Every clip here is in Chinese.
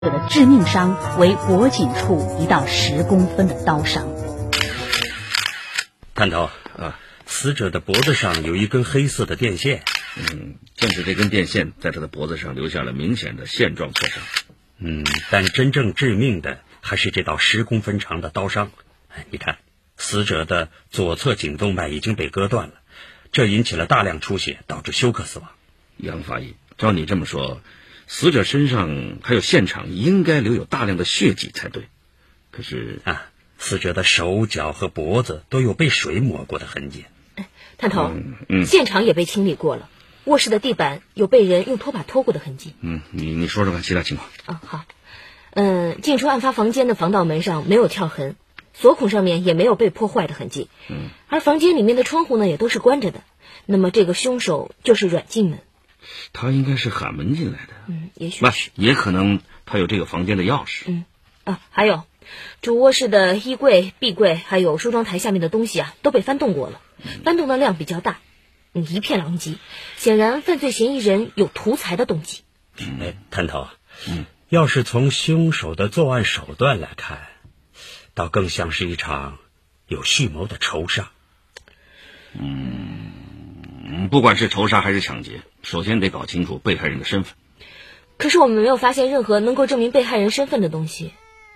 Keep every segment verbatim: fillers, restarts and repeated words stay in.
的致命伤为脖颈处一道十公分的刀伤。 探头啊，死者的脖子上有一根黑色的电线。 嗯，正是这根电线在他的脖子上留下了明显的线状挫伤。 嗯，但真正致命的还是这道十公分长的刀伤。你看，死者的左侧颈动脉已经被割断了，这引起了大量出血，导致休克死亡。 杨法医，照你这么说，死者身上还有现场应该留有大量的血迹才对。可是啊，死者的手脚和脖子都有被水抹过的痕迹。 哎，探头、 嗯嗯， 现场也被清理过了，卧室的地板有被人用拖把拖过的痕迹。 嗯，你你说说看其他情况。 啊，好。嗯，进出案发房间的防盗门上没有跳痕，锁孔上面也没有被破坏的痕迹。 嗯， 而房间里面的窗户呢也都是关着的。那么这个凶手就是阮进门。 他应该是喊门进来的。 嗯，也许不是， 也可能他有这个房间的钥匙。 嗯啊，还有主卧室的衣柜、壁柜还有梳妆台下面的东西啊都被翻动过了，翻动的量比较大，嗯，一片狼藉，显然犯罪嫌疑人有图财的动机。 哎，探头， 嗯， 要是从凶手的作案手段来看，倒更像是一场有蓄谋的仇杀。 嗯，不管是仇杀还是抢劫，首先得搞清楚被害人的身份。 可是我们没有发现任何能够证明被害人身份的东西。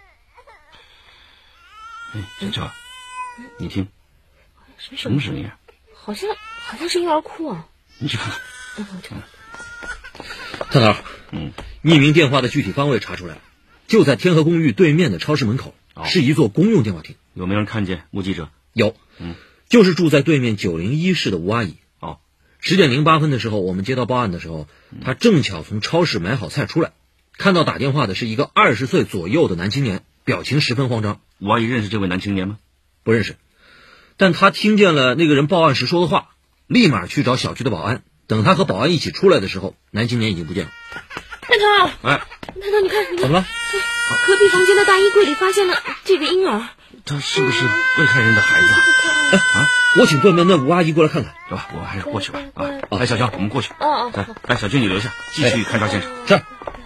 哎，小乔，你听， 什么什么声音啊？ 好像好像是婴儿哭啊。 你去看看。 嗯，我看探头， 嗯， 匿名电话的具体方位查出来了，就在天河公寓对面的超市门口， 哦是一座公用电话亭。 有没有人看见目击者？ 有， 嗯， 就是住在对面九零一室的吴阿姨。 哦， 十点零八分的时候，我们接到报案的时候，她正巧从超市买好菜出来，看到打电话的是一个二十岁左右的男青年，表情十分慌张。 吴阿姨认识这位男青年吗？ 不认识，但她听见了那个人报案时说的话，立马去找小区的保安。等他和保安一起出来的时候，男青年已经不见了。 探头， 哎， 探头，你看，你看怎么了？ 隔壁房间的大衣柜里发现了这个婴儿。 他是不是被害人的孩子？ 哎啊！我请对面那吴阿姨过来看看， 是吧？我还是过去吧。啊，来，小乔，我们过去。 哦哦， 来，来，小军你留下，继续勘察现场。 是。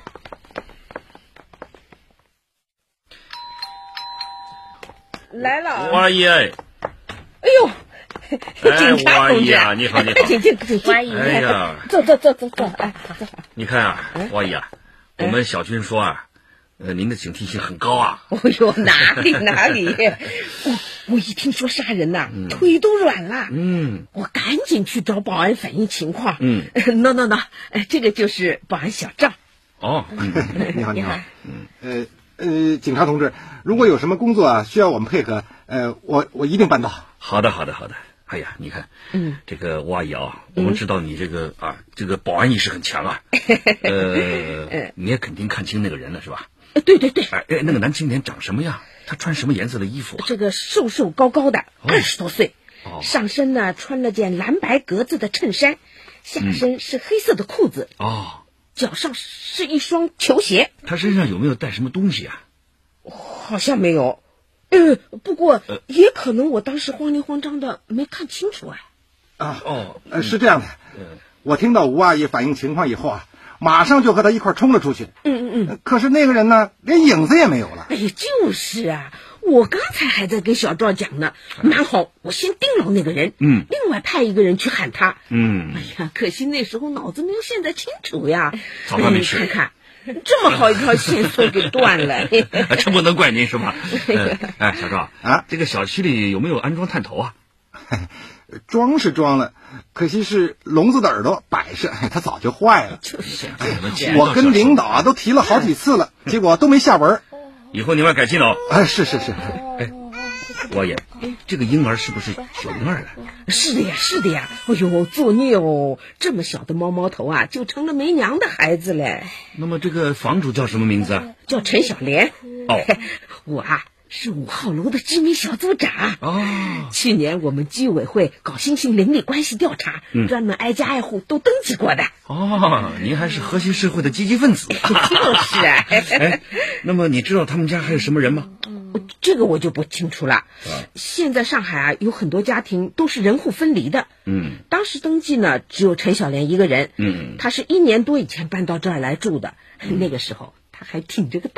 来了， 吴阿姨，哎， 哎呦，警察同志啊，你好，你好， 请进，请进， 阿姨， 哎呀， 坐坐坐坐坐，哎，坐。 你看啊，吴阿姨啊，我们小军说啊，呃，您的警惕性很高啊。 哦呦，哪里哪里，我我一听说杀人呐、 嗯腿都软了， 嗯， 我赶紧去找保安反映情况。 嗯 ，no no no，哎，这个就是保安小赵。 哦， 你好，你好，嗯，呃呃，警察同志，如果有什么工作啊需要我们配合，呃，我我一定办到。 好的，好的，好的。哎呀，你看， 嗯， 这个吴阿姨啊，我们知道你这个啊，这个保安意识很强啊。呃，你也肯定看清那个人了是吧？ 呃对对对， 哎哎，那个男青年长什么样？他穿什么颜色的衣服啊？ 这个瘦瘦高高的， 哦二十多岁， 哦上身呢穿了件蓝白格子的衬衫，下身是黑色的裤子， 哦， 脚上是一双球鞋。 他身上有没有带什么东西啊？ 好像没有，呃，不过也可能我当时慌里慌张的没看清楚哎。 啊， 哦， 呃，是这样的，我听到吴阿姨反映情况以后啊，马上就和他一块冲了出去。 嗯嗯嗯， 可是那个人呢，连影子也没有了。 哎呀，就是啊，我刚才还在跟小赵讲呢，蛮好，我先盯牢那个人， 嗯， 另外派一个人去喊他。 嗯哎，呀，可惜那时候脑子没有现在清楚呀。 早饭没吃哎你看看。这么好一条线索给断了， 这不能怪您是吧？呃哎，小赵啊， 这个小区里有没有安装探头啊？ 装是装了，可惜是笼子的耳朵摆设，它早就坏了。 就是啊， 我跟领导啊都提了好几次了，结果都没下文。 以后你们要改进哦。 啊，是是是， 哎，王爷，这个婴儿是不是小灵儿啊？ 是的呀，是的呀。哎呦，作孽哦！这么小的毛毛头啊，就成了没娘的孩子嘞。 那么这个房主叫什么名字啊？ 叫陈小莲。 哦， 我啊是五号楼的居民小组长。 哦， 去年我们居委会搞新型邻里关系调查， 嗯专门挨家挨户都登记过的。 哦，您还是核心社会的积极分子。 就是啊。 哎，那么你知道他们家还有什么人吗？ 这个我就不清楚了。现在上海啊有很多家庭都是人户分离的。 嗯， 当时登记呢只有陈小莲一个人。 嗯， 他是一年多以前搬到这儿来住的。那个时候他他还挺着个